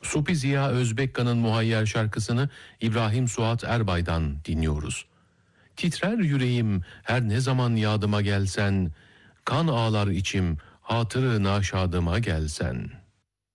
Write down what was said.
Supi Ziya Özbekka'nın muhayyer şarkısını İbrahim Suat Erbay'dan dinliyoruz. Titrer yüreğim her ne zaman yadıma gelsen, kan ağlar içim hatırı naşadıma gelsen.